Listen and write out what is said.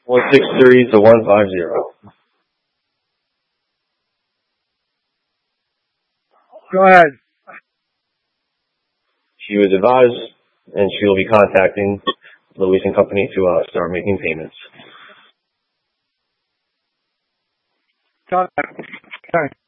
163 to 150. Go ahead. She was advised, and she will be contacting the leasing company to start making payments. Okay.